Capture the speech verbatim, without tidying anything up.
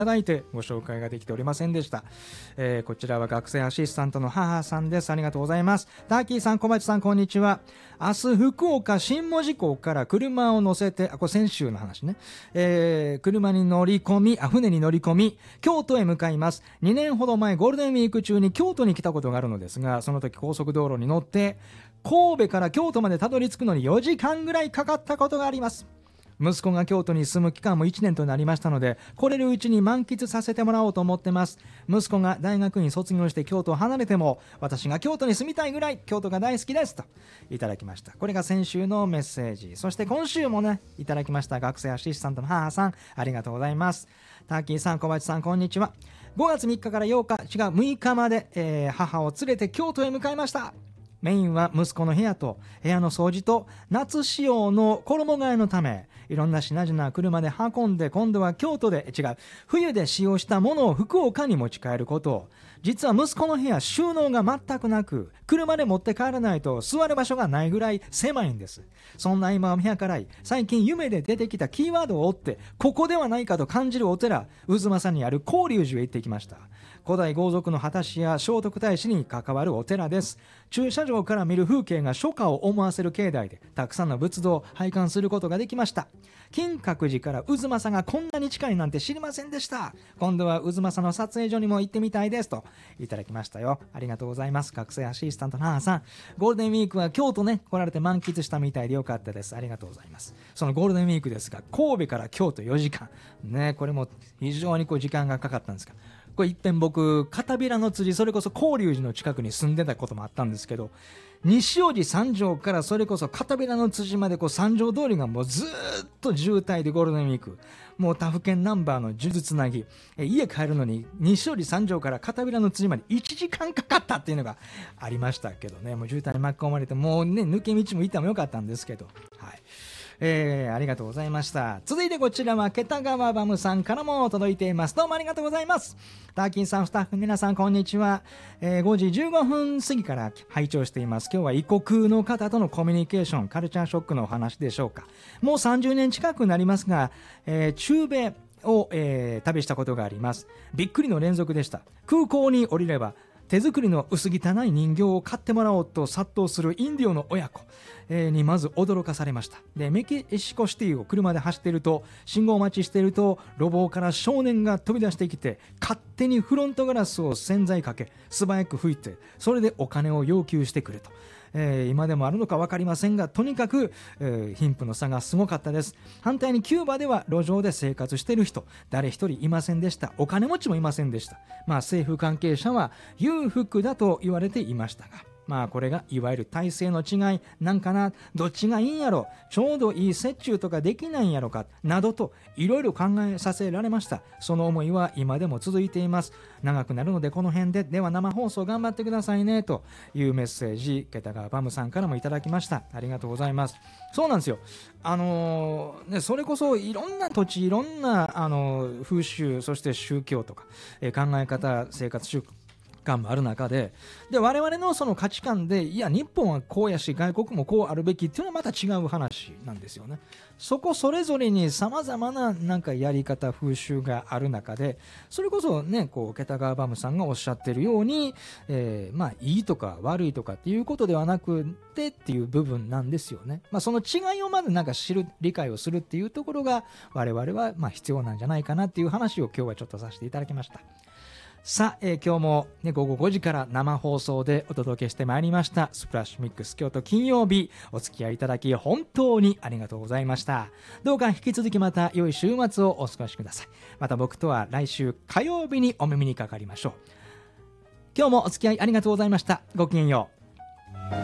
ただいてご紹介ができておりませんでした。えー、こちらは学生アシスタントの母さんです。ありがとうございます。ターキーさん、小町さん、こんにちは。明日福岡新門司港から車を乗せて、あ、これ先週の話ね、えー、車に乗り込みあ船に乗り込み京都へ向かいます。にねんほど前ゴールデンウィーク中に京都に来たことがあるのですが、その時高速道路に乗って神戸から京都までたどり着くのによじかんぐらいかかったことがあります。息子が京都に住む期間もいちねんとなりましたので、来れるうちに満喫させてもらおうと思ってます。息子が大学院卒業して京都を離れても、私が京都に住みたいぐらい京都が大好きですといただきました。これが先週のメッセージ。そして今週もねいただきました。学生アシスタントの母さん、ありがとうございます。ターキーさん、小林さん、こんにちは。ごがつみっかからようか、違うむいかまで、えー、母を連れて京都へ向かいました。メインは息子の部屋と部屋の掃除と夏仕様の衣替えのため、いろんな品々車で運んで、今度は京都で違う冬で使用したものを福岡に持ち帰ること。実は息子の部屋収納が全くなく、車で持って帰らないと座る場所がないぐらい狭いんです。そんな今を見計らい、最近夢で出てきたキーワードを追って、ここではないかと感じるお寺、渦政にある広隆寺へ行ってきました。古代豪族の果たしや聖徳太子に関わるお寺です。駐車場から見る風景が初夏を思わせる境内で、たくさんの仏像を拝観することができました。金閣寺から渦政がこんなに近いなんて知りませんでした。今度は渦政の撮影所にも行ってみたいですといただきましたよ。ありがとうございます。学生アシスタントの母さん、ゴールデンウィークは京都ね来られて満喫したみたいでよかったです。ありがとうございます。そのゴールデンウィークですが、神戸から京都よじかんね、これも非常にこう時間がかかったんですが、これ一遍僕片平の辻、それこそ広隆寺の近くに住んでたこともあったんですけど、西大路三条からそれこそ片平の辻までこう三条通りがもうずっと渋滞で、ゴールデンウィークもう他府県ナンバーの数珠つなぎ、え家帰るのに西大路三条から片平の辻までいちじかんかかったっていうのがありましたけどね、もう渋滞に巻き込まれて、もうね抜け道も板もよかったんですけど、はい、えー、ありがとうございました。続いてこちらは桁川バムさんからも届いています。どうもありがとうございます。ターキンさん、スタッフ皆さんこんにちは。えー、ごじじゅうごふん過ぎから拝聴しています。今日は異国の方とのコミュニケーション、カルチャーショックのお話でしょうか。もうさんじゅうねん近くなりますが、えー、中米を、えー、旅したことがあります。びっくりの連続でした。空港に降りれば手作りの薄汚い人形を買ってもらおうと殺到するインディオの親子にまず驚かされました。で、メキシコシティを車で走っていると、信号待ちしていると、路傍から少年が飛び出してきて、勝手にフロントガラスを洗剤かけ素早く拭いて、それでお金を要求してくれと。えー、今でもあるのか分かりませんが、とにかく、えー、貧富の差がすごかったです。反対にキューバでは路上で生活している人誰一人いませんでした。お金持ちもいませんでした。まあ政府関係者は裕福だと言われていましたが、まあこれがいわゆる体制の違いなんかな、どっちがいいんやろ、ちょうどいい折衷とかできないんやろかなどといろいろ考えさせられました。その思いは今でも続いています。長くなるのでこの辺で、では生放送頑張ってくださいねというメッセージ、桁川バムさんからもいただきました。ありがとうございます。そうなんですよ。あのーね、それこそいろんな土地、いろんな、あのー風習、そして宗教とか、えー、考え方、生活習慣感もある中で、で我々のその価値観で、いや日本はこうやし外国もこうあるべきっていうのはまた違う話なんですよね。そこそれぞれにさまざまななんかやり方風習がある中で、それこそねこう桁川バムさんがおっしゃってるように、えー、まあいいとか悪いとかっていうことではなくてっていう部分なんですよね。まあその違いをまずなんか知る、理解をするっていうところが我々はまあ必要なんじゃないかなっていう話を今日はちょっとさせていただきました。さあ、えー、今日も、ね、ごごごじから生放送でお届けしてまいりましたスプラッシュミックス京都金曜日、お付き合いいただき本当にありがとうございました。どうか引き続きまた良い週末をお過ごしください。また僕とは来週火曜日にお耳にかかりましょう。今日もお付き合いありがとうございました。ごきげんよう。